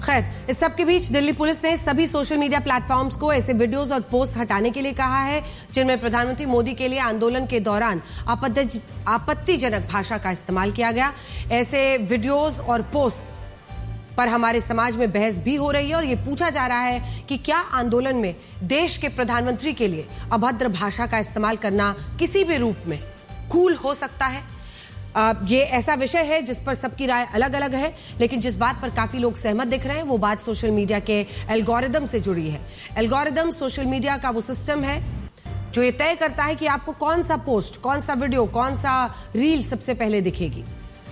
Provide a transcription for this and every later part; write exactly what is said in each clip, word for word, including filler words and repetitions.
खैर, इस सब के बीच दिल्ली पुलिस ने सभी सोशल मीडिया प्लेटफॉर्म्स को ऐसे वीडियोस और पोस्ट हटाने के लिए कहा है जिनमें प्रधानमंत्री मोदी के लिए आंदोलन के दौरान आपत्तिजनक भाषा का इस्तेमाल किया गया। ऐसे वीडियोस और पोस्ट पर हमारे समाज में बहस भी हो रही है और ये पूछा जा रहा है कि क्या आंदोलन में देश के प्रधानमंत्री के लिए अभद्र भाषा का इस्तेमाल करना किसी भी रूप में कूल हो सकता है। आ, ये ऐसा विषय है जिस पर सबकी राय अलग अलग है, लेकिन जिस बात पर काफी लोग सहमत दिख रहे हैं वो बात सोशल मीडिया के एल्गोरिदम से जुड़ी है। एल्गोरिदम सोशल मीडिया का वो सिस्टम है जो ये तय करता है कि आपको कौन सा पोस्ट, कौन सा वीडियो, कौन सा रील सबसे पहले दिखेगी।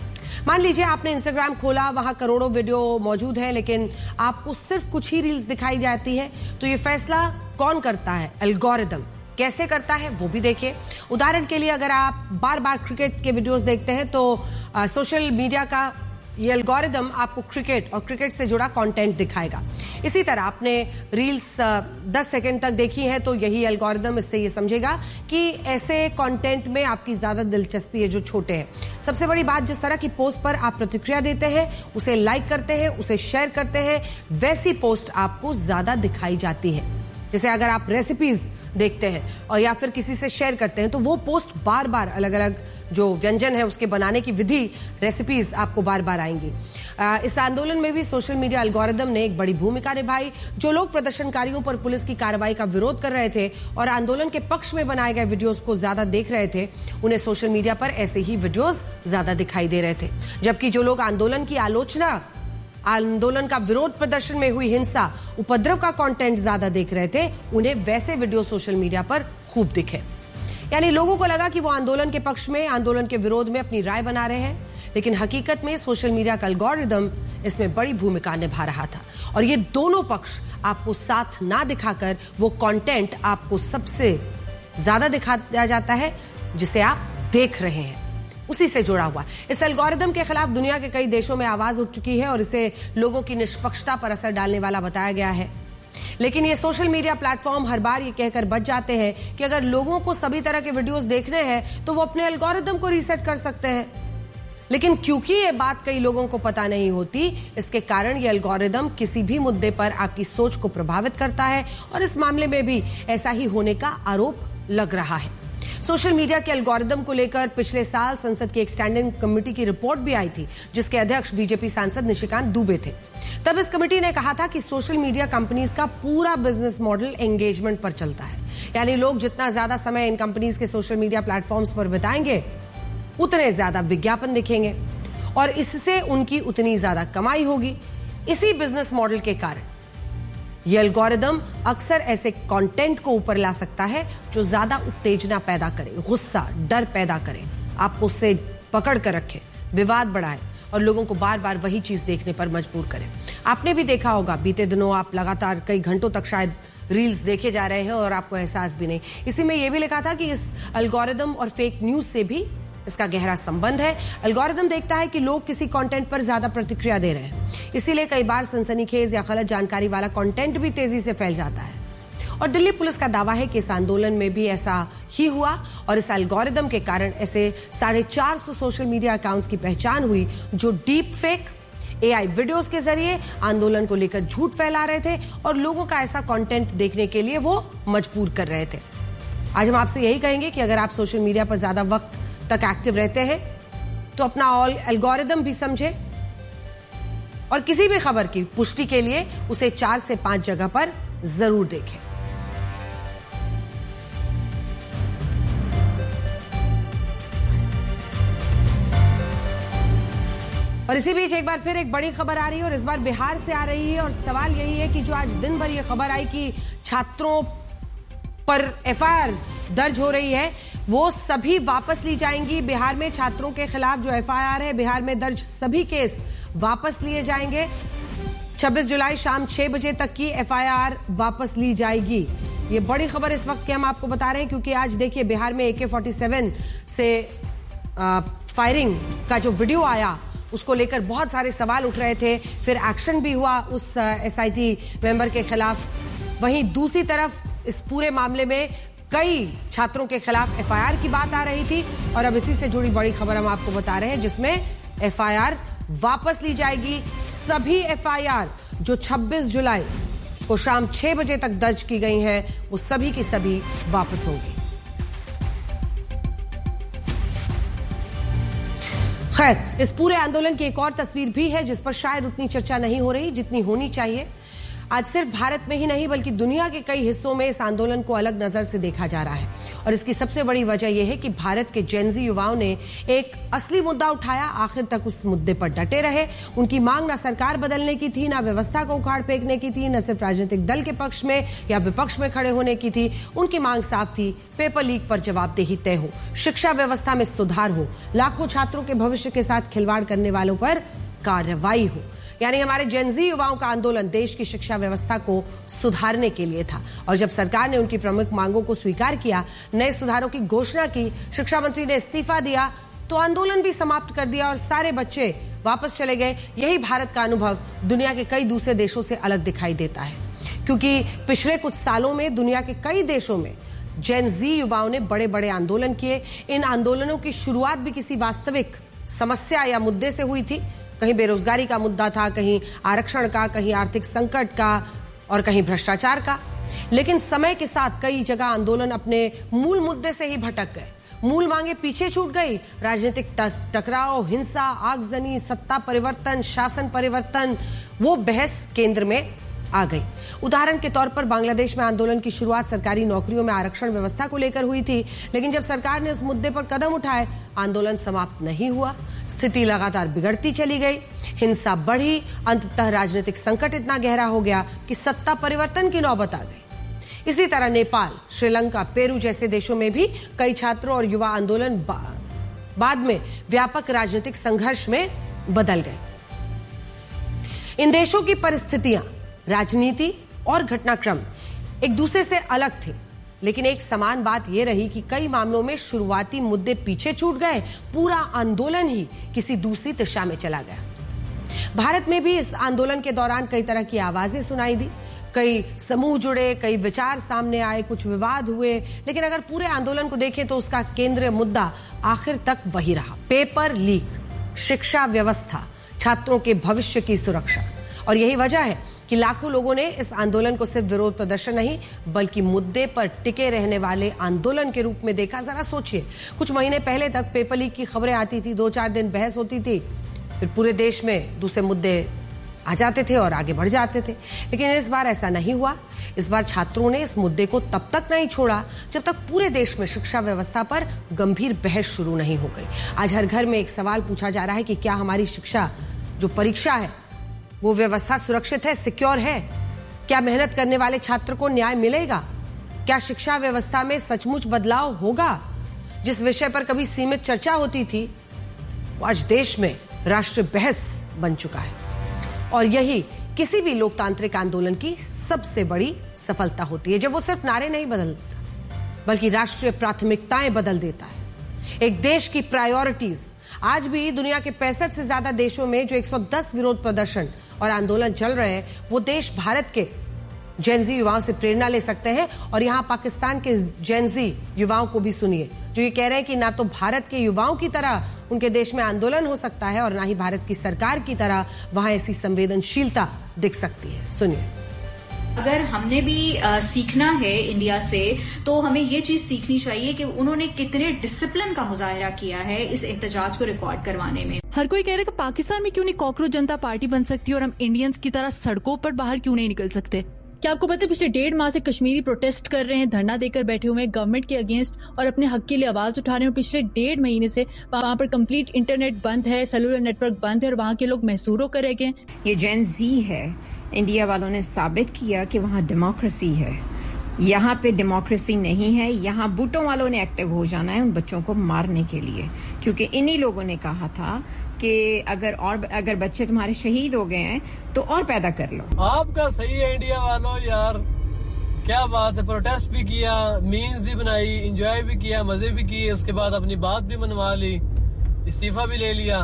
मान लीजिए आपने इंस्टाग्राम खोला, वहां करोड़ों वीडियो मौजूद है लेकिन आपको सिर्फ कुछ ही रील्स दिखाई जाती है, तो ये फैसला कौन करता है? एल्गोरिदम। कैसे करता है वो भी देखिए। उदाहरण के लिए अगर आप बार बार क्रिकेट के वीडियोस देखते हैं तो आ, सोशल मीडिया का ये एल्गोरिदम आपको क्रिकेट और क्रिकेट से जुड़ा कंटेंट दिखाएगा। इसी तरह आपने रील्स दस सेकंड तक देखी है तो यही एल्गोरिदम इससे ये समझेगा कि ऐसे कंटेंट में आपकी ज्यादा दिलचस्पी है जो छोटे हैं। सबसे बड़ी बात, जिस तरह की पोस्ट पर आप प्रतिक्रिया देते हैं, उसे लाइक करते हैं, उसे शेयर करते हैं, वैसी पोस्ट आपको ज्यादा दिखाई जाती है। जैसे अगर आप रेसिपीज देखते हैं और या फिर किसी से शेयर करते हैं तो वो पोस्ट बार बार अलग अलग जो व्यंजन है उसके बनाने की विधि, रेसिपीज आपको बार बार आएंगी। आ, इस आंदोलन में भी सोशल मीडिया एल्गोरिदम ने एक बड़ी भूमिका निभाई। जो लोग प्रदर्शनकारियों पर पुलिस की कार्रवाई का विरोध कर रहे थे और आंदोलन के पक्ष में बनाए गए वीडियोस को ज्यादा देख रहे थे, उन्हें सोशल मीडिया पर ऐसे ही वीडियोस ज्यादा दिखाई दे रहे थे। जबकि जो लोग आंदोलन की आलोचना, आंदोलन का विरोध प्रदर्शन में हुई हिंसा, उपद्रव का कंटेंट ज्यादा देख रहे थे, उन्हें वैसे वीडियो सोशल मीडिया पर खूब दिखे। यानी लोगों को लगा कि वो आंदोलन के पक्ष में, आंदोलन के विरोध में अपनी राय बना रहे हैं, लेकिन हकीकत में सोशल मीडिया का एल्गोरिदम इसमें बड़ी भूमिका निभा रहा था। और ये दोनों पक्ष आपको साथ ना दिखाकर वो कंटेंट आपको सबसे ज्यादा दिखाया जाता है जिसे आप देख रहे हैं, उसी से जुड़ा हुआ। इस एल्गोरिदम के खिलाफ दुनिया के कई देशों में आवाज उठ चुकी है और इसे लोगों की निष्पक्षता पर असर डालने वाला बताया गया है। लेकिन ये सोशल मीडिया प्लेटफॉर्म हर बार ये कहकर बच जाते हैं कि अगर लोगों को सभी तरह के वीडियोस देखने हैं तो वो अपने एल्गोरिदम को रीसेट कर सकते हैं। लेकिन क्योंकि ये बात कई लोगों को पता नहीं होती, इसके कारण ये एल्गोरिदम किसी भी मुद्दे पर आपकी सोच को प्रभावित करता है और इस मामले में भी ऐसा ही होने का आरोप लग रहा है। सोशल मीडिया के एल्गोरिदम को लेकर पिछले साल संसद की एक स्टैंडिंग कमेटी की रिपोर्ट भी आई थी जिसके अध्यक्ष बीजेपी सांसद निशिकांत दुबे थे। तब इस कमेटी ने कहा था कि सोशल मीडिया कंपनीज का पूरा बिजनेस मॉडल एंगेजमेंट पर चलता है। यानी लोग जितना ज्यादा समय इन कंपनीज के सोशल मीडिया प्लेटफॉर्म्स पर बिताएंगे उतने ज्यादा विज्ञापन दिखेंगे और इससे उनकी उतनी ज्यादा कमाई होगी। इसी बिजनेस मॉडल के कारण यह एल्गोरिदम अक्सर ऐसे कंटेंट को ऊपर ला सकता है जो ज्यादा उत्तेजना पैदा करे, गुस्सा, डर पैदा करे, आपको उससे पकड़ कर रखे, विवाद बढ़ाए और लोगों को बार बार वही चीज देखने पर मजबूर करे। आपने भी देखा होगा, बीते दिनों आप लगातार कई घंटों तक शायद रील्स देखे जा रहे हैं और आपको एहसास भी नहीं। इसी में यह भी लिखा था कि इस एल्गोरिदम और फेक न्यूज से भी इसका गहरा संबंध है। एल्गोरिदम देखता है कि लोग किसी कंटेंट पर ज्यादा प्रतिक्रिया दे रहे हैं, इसीलिए कई बार सनसनीखेज या गलत जानकारी वाला कंटेंट भी तेजी से फैल जाता है। और दिल्ली पुलिस का दावा है कि इस आंदोलन में भी ऐसा ही हुआ और इस एल्गोरिदम के कारण ऐसे साढ़े चार सौ सोशल मीडिया अकाउंट्स की पहचान हुई जो डीप फेक, एआई वीडियोस के जरिए आंदोलन को लेकर झूठ फैला रहे थे और लोगों का ऐसा कंटेंट देखने के लिए वो मजबूर कर रहे थे। आज हम आपसे यही कहेंगे कि अगर आप सोशल मीडिया पर ज्यादा वक्त तक एक्टिव रहते हैं तो अपना ऑल एल्गोरिदम भी समझे और किसी भी खबर की पुष्टि के लिए उसे चार से पांच जगह पर जरूर देखें। और इसी बीच एक बार फिर एक बड़ी खबर आ रही है और इस बार बिहार से आ रही है और सवाल यही है कि जो आज दिन भर ये खबर आई कि छात्रों पर एफआईआर दर्ज हो रही है वो सभी वापस ली जाएंगी। बिहार में छात्रों के खिलाफ जो एफआईआर है, बिहार में दर्ज सभी केस वापस लिए जाएंगे। छब्बीस जुलाई शाम छह बजे तक की एफआईआर वापस ली जाएगी। ये बड़ी खबर इस वक्त की हम आपको बता रहे हैं क्योंकि आज देखिए बिहार में ए के फोर्टी सेवन से आ, फायरिंग का जो वीडियो आया उसको लेकर बहुत सारे सवाल उठ रहे थे। फिर एक्शन भी हुआ उस एसआईटी मेंबर के खिलाफ। वहीं दूसरी तरफ इस पूरे मामले में कई छात्रों के खिलाफ एफआईआर की बात आ रही थी और अब इसी से जुड़ी बड़ी खबर हम आपको बता रहे हैं जिसमें एफआईआर वापस ली जाएगी। सभी एफआईआर जो छब्बीस जुलाई को शाम छह बजे तक दर्ज की गई हैं, वो सभी की सभी वापस होंगी। खैर, इस पूरे आंदोलन की एक और तस्वीर भी है जिस पर शायद उतनी चर्चा नहीं हो रही जितनी होनी चाहिए। आज सिर्फ भारत में ही नहीं बल्कि दुनिया के कई हिस्सों में इस आंदोलन को अलग नजर से देखा जा रहा है और इसकी सबसे बड़ी वजह यह है कि भारत के जेनजी युवाओं ने एक असली मुद्दा उठाया, आखिर तक उस मुद्दे पर डटे रहे। उनकी मांग न सरकार बदलने की थी, न व्यवस्था को उखाड़ फेंकने की थी, न सिर्फ राजनीतिक दल के पक्ष में या विपक्ष में खड़े होने की थी। उनकी मांग साफ थी, पेपर लीक पर जवाबदेही तय हो, शिक्षा व्यवस्था में सुधार हो, लाखों छात्रों के भविष्य के साथ खिलवाड़ करने वालों पर कार्रवाई हो। यानी हमारे जेनजी युवाओं का आंदोलन देश की शिक्षा व्यवस्था को सुधारने के लिए था और जब सरकार ने उनकी प्रमुख मांगों को स्वीकार किया, नए सुधारों की घोषणा की, शिक्षा मंत्री ने इस्तीफा दिया, तो आंदोलन भी समाप्त कर दिया और सारे बच्चे वापस चले गए। यही भारत का अनुभव दुनिया के कई दूसरे देशों से अलग दिखाई देता है, क्योंकि पिछले कुछ सालों में दुनिया के कई देशों में जेनजी युवाओं ने बड़े बड़े आंदोलन किए। इन आंदोलनों की शुरुआत भी किसी वास्तविक समस्या या मुद्दे से हुई थी। कहीं बेरोजगारी का मुद्दा था, कहीं आरक्षण का, कहीं आर्थिक संकट का और कहीं भ्रष्टाचार का। लेकिन समय के साथ कई जगह आंदोलन अपने मूल मुद्दे से ही भटक गए, मूल मांगे पीछे छूट गई। राजनीतिक टकराव, हिंसा, आगजनी, सत्ता परिवर्तन, शासन परिवर्तन, वो बहस केंद्र में आ गई। उदाहरण के तौर पर बांग्लादेश में आंदोलन की शुरुआत सरकारी नौकरियों में आरक्षण व्यवस्था को लेकर हुई थी, लेकिन जब सरकार ने इस मुद्दे पर कदम उठाए, आंदोलन समाप्त नहीं हुआ। स्थिति लगातार बिगड़ती चली गई, हिंसा बढ़ी, अंततः राजनीतिक संकट इतना गहरा हो गया कि सत्ता परिवर्तन की नौबत आ गई। इसी तरह नेपाल, श्रीलंका, पेरू जैसे देशों में भी कई छात्रों और युवा आंदोलन बा, बाद में व्यापक राजनीतिक संघर्ष में बदल गए। इन देशों की परिस्थितियां, राजनीति और घटनाक्रम एक दूसरे से अलग थे, लेकिन एक समान बात यह रही कि कई मामलों में शुरुआती मुद्दे पीछे छूट गए, पूरा आंदोलन ही किसी दूसरी दिशा में चला गया। भारत में भी इस आंदोलन के दौरान कई तरह की आवाजें सुनाई दी, कई समूह जुड़े, कई विचार सामने आए, कुछ विवाद हुए, लेकिन अगर पूरे आंदोलन को देखें तो उसका केंद्रीय मुद्दा आखिर तक वही रहा, पेपर लीक, शिक्षा व्यवस्था, छात्रों के भविष्य की सुरक्षा। और यही वजह है कि लाखों लोगों ने इस आंदोलन को सिर्फ विरोध प्रदर्शन नहीं बल्कि मुद्दे पर टिके रहने वाले आंदोलन के रूप में देखा। जरा सोचिए, कुछ महीने पहले तक पेपर लीक की खबरें आती थी, दो चार दिन बहस होती थी, फिर पूरे देश में दूसरे मुद्दे आ जाते थे और आगे बढ़ जाते थे। लेकिन इस बार ऐसा नहीं हुआ। इस बार छात्रों ने इस मुद्दे को तब तक नहीं छोड़ा जब तक पूरे देश में शिक्षा व्यवस्था पर गंभीर बहस शुरू नहीं हो गई। आज हर घर में एक सवाल पूछा जा रहा है कि क्या हमारी शिक्षा जो परीक्षा है वो व्यवस्था सुरक्षित है, सिक्योर है? क्या मेहनत करने वाले छात्र को न्याय मिलेगा? क्या शिक्षा व्यवस्था में सचमुच बदलाव होगा? जिस विषय पर कभी सीमित चर्चा होती थी वो आज देश में राष्ट्रीय बहस बन चुका है और यही किसी भी लोकतांत्रिक आंदोलन की सबसे बड़ी सफलता होती है, जब वो सिर्फ नारे नहीं बदलता बल्कि राष्ट्रीय प्राथमिकताएं बदल देता है। एक देश की प्रायोरिटीज। आज भी दुनिया के पैंसठ से ज्यादा देशों में जो एक सौ दस विरोध प्रदर्शन और आंदोलन चल रहे हैं, वो देश भारत के जेनजी युवाओं से प्रेरणा ले सकते हैं। और यहां पाकिस्तान के जेनजी युवाओं को भी सुनिए, जो ये कह रहे हैं कि ना तो भारत के युवाओं की तरह उनके देश में आंदोलन हो सकता है और ना ही भारत की सरकार की तरह वहां ऐसी संवेदनशीलता दिख सकती है। सुनिए। अगर हमने भी आ, सीखना है इंडिया से, तो हमें ये चीज सीखनी चाहिए कि उन्होंने कितने डिसिप्लिन का मुजाहरा किया है इस एहतजाज को रिकॉर्ड करवाने में। हर कोई कह रहा है कि पाकिस्तान में क्यों नहीं कॉकरोच जनता पार्टी बन सकती और हम इंडियंस की तरह सड़कों पर बाहर क्यों नहीं निकल सकते? क्या आपको पता है पिछले डेढ़ माह से कश्मीरी प्रोटेस्ट कर रहे हैं, धरना देकर बैठे हुए हैं गवर्नमेंट के अगेंस्ट और अपने हक के लिए आवाज उठा रहे हैं। पिछले डेढ़ महीने से वहाँ पर कंप्लीट इंटरनेट बंद है, सेलुलर नेटवर्क बंद है और वहाँ के लोग महसूर होकर रह गए। ये जेन जी है, इंडिया वालों ने साबित किया कि वहाँ डेमोक्रेसी है। यहाँ पे डेमोक्रेसी नहीं है। यहाँ बूटों वालों ने एक्टिव हो जाना है उन बच्चों को मारने के लिए, क्योंकि इन्हीं लोगों ने कहा था कि अगर और अगर बच्चे तुम्हारे शहीद हो गए हैं तो और पैदा कर लो। आपका सही है इंडिया वालों, यार क्या बात है। प्रोटेस्ट भी किया, मीम्स भी बनाई, एंजॉय भी किया, मजे भी किए, उसके बाद अपनी बात भी मनवा ली, इस्तीफा भी ले लिया।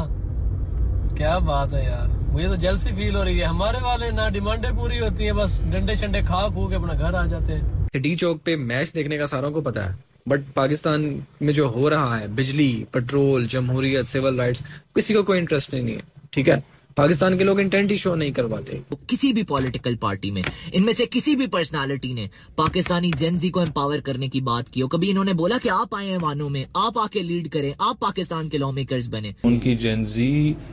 क्या बात है यार, मुझे तो जलसी फील हो रही है। हमारे वाले ना डिमांडें पूरी होती हैं, बस डंडे शंडे खा खू के अपना घर आ जाते हैं। डी चौक पे मैच देखने का सारों को पता है, बट पाकिस्तान में जो हो रहा है, बिजली, पेट्रोल, जमहूरियत, सिविल राइट्स, किसी को कोई इंटरेस्ट नहीं है। ठीक है, पाकिस्तान के लोग इंटेंट ही शो नहीं करवाते। किसी भी पॉलिटिकल पार्टी में इनमें से किसी भी पर्सनालिटी ने पाकिस्तानी जेनजी को एम्पावर करने की बात की हो? कभी इन्होंने बोला कि आप आए ऐवानों में, आप आके लीड करें, आप पाकिस्तान के लॉ मेकर्स बने? उनकी जेनजी।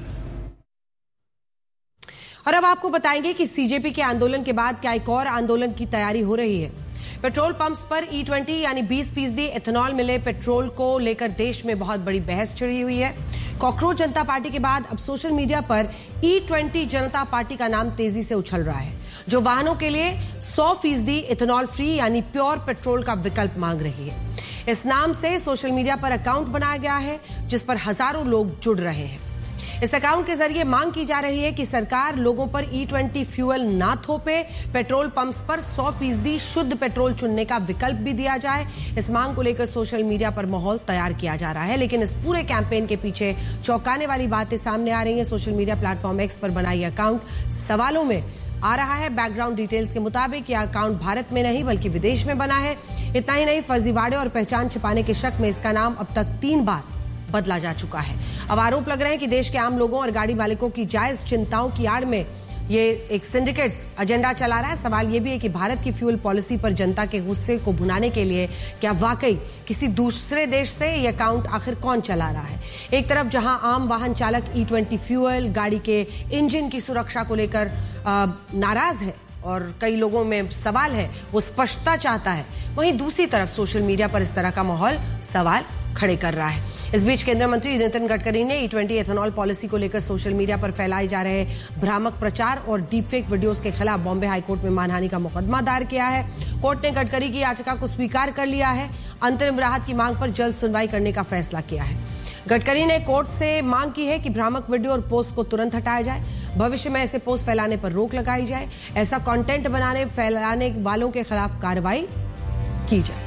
और अब आपको बताएंगे कि सीजेपी के आंदोलन के बाद क्या एक और आंदोलन की तैयारी हो रही है। पेट्रोल पंप्स पर ई ट्वेंटी यानी बीस फीसदी एथेनॉल मिले पेट्रोल को लेकर देश में बहुत बड़ी बहस छिड़ी हुई है। कॉकरोच जनता पार्टी के बाद अब सोशल मीडिया पर ई ट्वेंटी जनता पार्टी का नाम तेजी से उछल रहा है, जो वाहनों के लिए सौ फीसदी एथेनॉल फ्री यानी प्योर पेट्रोल का विकल्प मांग रही है। इस नाम से सोशल मीडिया पर अकाउंट बनाया गया है जिस पर हजारों लोग जुड़ रहे हैं। इस अकाउंट के जरिए मांग की जा रही है कि सरकार लोगों पर ई ट्वेंटी फ्यूल ना थोपे, पेट्रोल पंप्स पर सौ फीसदी शुद्ध पेट्रोल चुनने का विकल्प भी दिया जाए। इस मांग को लेकर सोशल मीडिया पर माहौल तैयार किया जा रहा है, लेकिन इस पूरे कैंपेन के पीछे चौंकाने वाली बातें सामने आ रही हैं। सोशल मीडिया प्लेटफॉर्म एक्स पर बनाई अकाउंट सवालों में आ रहा है। बैकग्राउंड डिटेल्स के मुताबिक यह अकाउंट भारत में नहीं बल्कि विदेश में बना है। इतना ही नहीं, फर्जीवाड़े और पहचान छिपाने के शक में इसका नाम अब तक तीन बार बदला जा चुका है। अब आरोप लग रहे हैं कि देश के आम लोगों और गाड़ी मालिकों की जायज चिंताओं की आड़ में ये एक सिंडिकेट एजेंडा चला रहा है। सवाल ये भी है कि भारत की फ्यूल पॉलिसी पर जनता के गुस्से को भुनाने के लिए क्या वाकई किसी दूसरे देश से ये अकाउंट आखिर कौन चला रहा है? एक तरफ जहां आम वाहन चालक ई ट्वेंटी फ्यूल, गाड़ी के इंजन की सुरक्षा को लेकर नाराज है और कई लोगों में सवाल है, वो स्पष्टता चाहता है, वहीं दूसरी तरफ सोशल मीडिया पर इस तरह का माहौल सवाल खड़े कर रहा है। इस बीच केंद्रीय मंत्री नितिन गडकरी ने ई ट्वेंटी एथेनॉल पॉलिसी को लेकर सोशल मीडिया पर फैलाए जा रहे भ्रामक प्रचार और डीपफेक वीडियोस के खिलाफ बॉम्बे हाईकोर्ट में मानहानि का मुकदमा दायर किया है। कोर्ट ने गडकरी की याचिका को स्वीकार कर लिया है। अंतरिम राहत की मांग पर जल्द सुनवाई करने का फैसला किया है। गडकरी ने कोर्ट से मांग की है कि भ्रामक वीडियो और पोस्ट को तुरंत हटाया जाए, भविष्य में ऐसे पोस्ट फैलाने पर रोक लगाई जाए, ऐसा कंटेंट बनाने फैलाने वालों के खिलाफ कार्रवाई की जाए।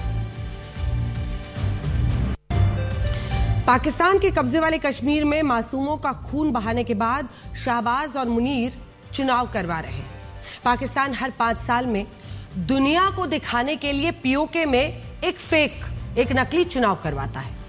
पाकिस्तान के कब्जे वाले कश्मीर में मासूमों का खून बहाने के बाद शाहबाज और मुनीर चुनाव करवा रहे हैं। पाकिस्तान हर पांच साल में दुनिया को दिखाने के लिए पीओके में एक फेक, एक नकली चुनाव करवाता है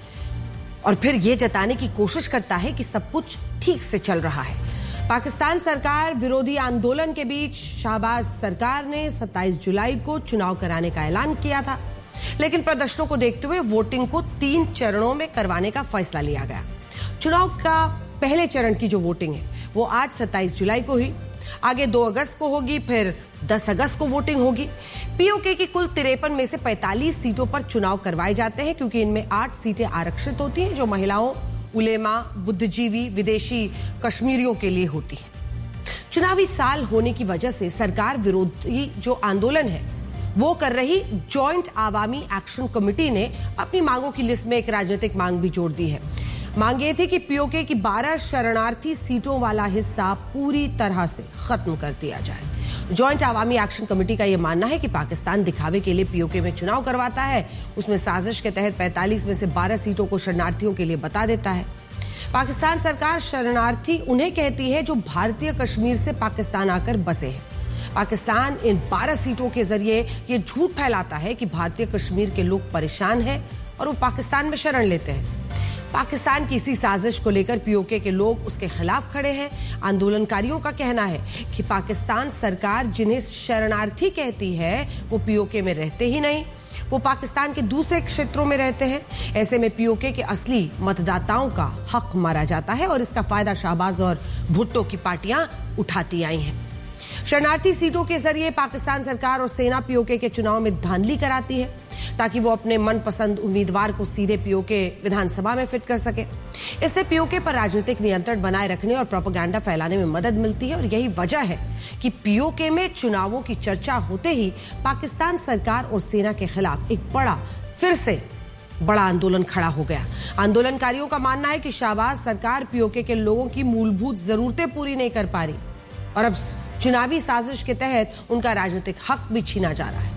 और फिर यह जताने की कोशिश करता है कि सब कुछ ठीक से चल रहा है। पाकिस्तान सरकार विरोधी आंदोलन के बीच शाहबाज सरकार ने सत्ताईस जुलाई को चुनाव कराने का ऐलान किया था, लेकिन प्रदर्शनों को देखते हुए वोटिंग को तीन चरणों में करवाने का फैसला लिया गया। चुनाव का पहले चरण की जो वोटिंग है वो आज सत्ताईस जुलाई को हुई, आगे दो अगस्त को होगी, फिर दस अगस्त को वोटिंग होगी। पीओके की कुल तिरपन में से पैंतालीस सीटों पर चुनाव करवाए जाते हैं, क्योंकि इनमें आठ सीटें आरक्षित होती हैं जो महिलाओं, उलेमा, बुद्धिजीवी, विदेशी कश्मीरियों के लिए होती है। चुनावी साल होने की वजह से सरकार विरोधी जो आंदोलन है वो कर रही जॉइंट आवामी एक्शन कमेटी ने अपनी मांगों की लिस्ट में एक राजनीतिक मांग भी जोड़ दी है। मांग ये थी कि पीओके की बारह शरणार्थी सीटों वाला हिस्सा पूरी तरह से खत्म कर दिया जाए। जॉइंट आवामी एक्शन कमेटी का यह मानना है कि पाकिस्तान दिखावे के लिए पीओके में चुनाव करवाता है, उसमें साजिश के तहत पैंतालीस में से बारह सीटों को शरणार्थियों के लिए बता देता है। पाकिस्तान सरकार शरणार्थी उन्हें कहती है जो भारतीय कश्मीर से पाकिस्तान आकर बसे हैं। पाकिस्तान इन बारह सीटों के जरिए ये झूठ फैलाता है कि भारतीय कश्मीर के लोग परेशान हैं और वो पाकिस्तान में शरण लेते हैं। पाकिस्तान की इसी साजिश को लेकर पीओके के लोग उसके खिलाफ खड़े हैं। आंदोलनकारियों का कहना है कि पाकिस्तान सरकार जिन्हें शरणार्थी कहती है वो पीओके में रहते ही नहीं, वो पाकिस्तान के दूसरे क्षेत्रों में रहते हैं। ऐसे में पीओके के असली मतदाताओं का हक मारा जाता है और इसका फायदा शाहबाज और भुट्टो की पार्टियां उठाती आई हैं। शरणार्थी सीटों के जरिए पाकिस्तान सरकार और सेना पीओके के चुनाव में धांधली कराती है ताकि वो अपने मनपसंद उम्मीदवार को सीधे पीओके विधानसभा में फिट कर सके। इससे पीओके पर राजनीतिक नियंत्रण बनाए रखने और प्रोपेगेंडा फैलाने में मदद मिलती है और यही वजह है कि पीओके में चुनावों की चर्चा होते ही पाकिस्तान सरकार और सेना के खिलाफ एक बड़ा, फिर से बड़ा आंदोलन खड़ा हो गया। आंदोलनकारियों का मानना है कि शाहबाज सरकार पीओके के लोगों की मूलभूत जरूरतें पूरी नहीं कर पा रही और अब चुनावी साजिश के तहत उनका राजनीतिक हक भी छीना जा रहा है।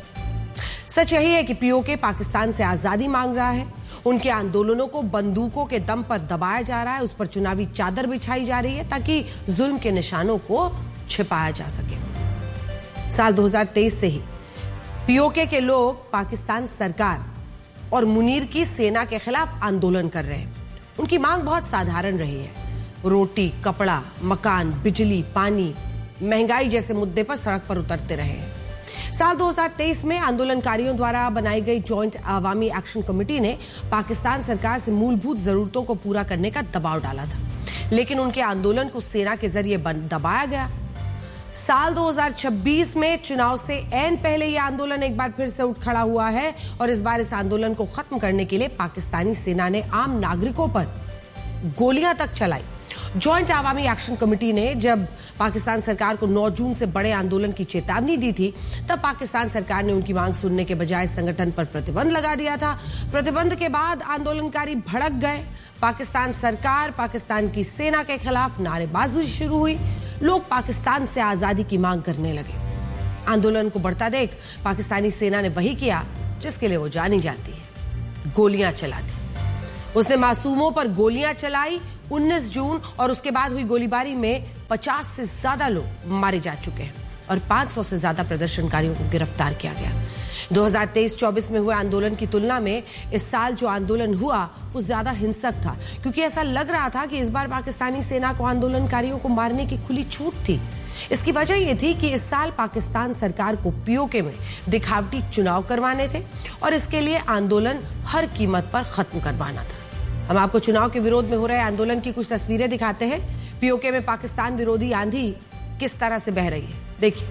सच यही है कि पीओके पाकिस्तान से आजादी मांग रहा है। उनके आंदोलनों को बंदूकों के दम पर दबाया जा रहा है, उस पर चुनावी चादर बिछाई जा रही है ताकि जुल्म के निशानों को छिपाया जा सके। साल दो हज़ार तेईस से ही पीओके के लोग पाकिस्तान सरकार और मुनीर की सेना के खिलाफ आंदोलन कर रहे हैं। उनकी मांग बहुत साधारण रही है, रोटी, कपड़ा, मकान, बिजली, पानी, महंगाई जैसे मुद्दे पर सड़क पर उतरते रहे हैं। साल दो हज़ार तेईस में आंदोलनकारियों द्वारा बनाई गई जॉइंट अवामी एक्शन कमेटी ने पाकिस्तान सरकार से मूलभूत जरूरतों को पूरा करने का दबाव डाला था, लेकिन उनके आंदोलन को सेना के जरिए दबाया गया। साल दो हज़ार छब्बीस में चुनाव से ऐन पहले यह आंदोलन एक बार फिर से उठ खड़ा हुआ है और इस बार इस आंदोलन को खत्म करने के लिए पाकिस्तानी सेना ने आम नागरिकों पर गोलियां तक चलाई। जॉइंट अवामी एक्शन कमेटी ने जब पाकिस्तान सरकार को नौ जून से बड़े आंदोलन की चेतावनी दी थी, तब पाकिस्तान सरकार ने उनकी मांग सुनने के बजाय संगठन पर प्रतिबंध लगा दिया था। प्रतिबंध के बाद आंदोलनकारी भड़क गए। पाकिस्तान सरकार, पाकिस्तान की सेना के खिलाफ नारेबाजी शुरू हुई। लोग पाकिस्तान से आजादी की मांग करने लगे। आंदोलन को बढ़ता देख पाकिस्तानी सेना ने वही किया जिसके लिए वो जानी जाती है, गोलियां चला दी। उसने मासूमों पर गोलियां चलाई। उन्नीस जून और उसके बाद हुई गोलीबारी में पचास से ज्यादा लोग मारे जा चुके हैं और पाँच सौ से ज्यादा प्रदर्शनकारियों को गिरफ्तार किया गया। दो हज़ार तेईस चौबीस में हुए आंदोलन की तुलना में इस साल जो आंदोलन हुआ वो ज्यादा हिंसक था, क्योंकि ऐसा लग रहा था कि इस बार पाकिस्तानी सेना को आंदोलनकारियों को मारने की खुली छूट थी। इसकी वजह यह थी कि इस साल पाकिस्तान सरकार को पीओके में दिखावटी चुनाव करवाने थे और इसके लिए आंदोलन हर कीमत पर खत्म करवाना था। हम आपको चुनाव के विरोध में हो रहे आंदोलन की कुछ तस्वीरें दिखाते हैं। पीओके में पाकिस्तान विरोधी आंधी किस तरह से बह रही है, देखिए।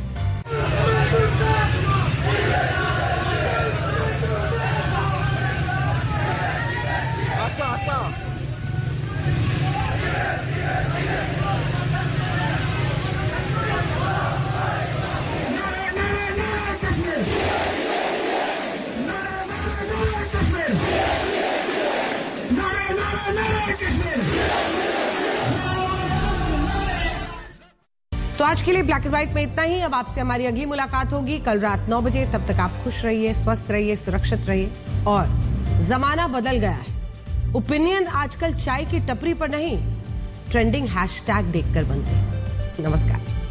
तो आज के लिए ब्लैक एंड व्हाइट में इतना ही। अब आपसे हमारी अगली मुलाकात होगी कल रात नौ बजे। तब तक आप खुश रहिए, स्वस्थ रहिए, सुरक्षित रहिए। और जमाना बदल गया है। ओपिनियन आजकल चाय की टपरी पर नहीं, ट्रेंडिंग हैशटैग देखकर बनते हैं। नमस्कार।